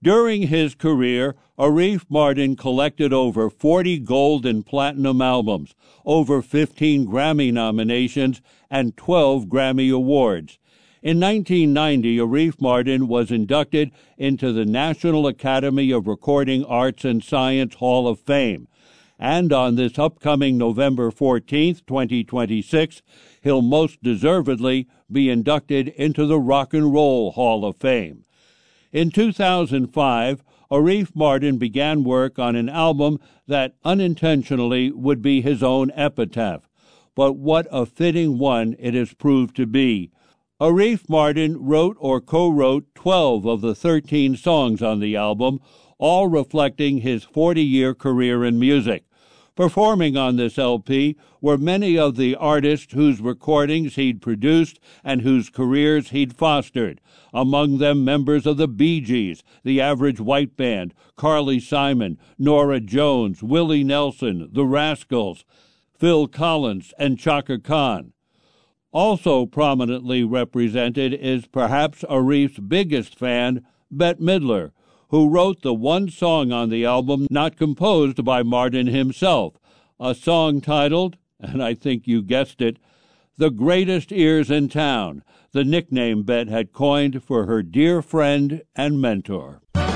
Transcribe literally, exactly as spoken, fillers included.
During his career, Arif Mardin collected over forty gold and platinum albums, over fifteen Grammy nominations, and twelve Grammy Awards. In nineteen ninety, Arif Mardin was inducted into the National Academy of Recording Arts and Science Hall of Fame. And on this upcoming November fourteenth, twenty twenty-six, he'll most deservedly be inducted into the Rock and Roll Hall of Fame. In two thousand five, Arif Mardin began work on an album that unintentionally would be his own epitaph. But what a fitting one it has proved to be. Arif Mardin wrote or co-wrote twelve of the thirteen songs on the album, all reflecting his forty-year career in music. Performing on this L P were many of the artists whose recordings he'd produced and whose careers he'd fostered, among them members of the Bee Gees, the Average White Band, Carly Simon, Norah Jones, Willie Nelson, the Rascals, Phil Collins, and Chaka Khan. Also prominently represented is perhaps Arif's biggest fan, Bette Midler, who wrote the one song on the album not composed by Mardin himself, a song titled, and I think you guessed it, The Greatest Ears in Town, the nickname Bette had coined for her dear friend and mentor.